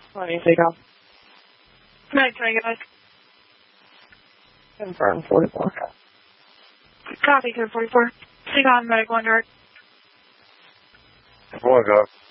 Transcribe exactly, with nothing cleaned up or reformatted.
twenty, take off. Night, twenty, guys. Confirm, forty-four. Copy, ten forty-four. Take on, medic one direct. Four, go.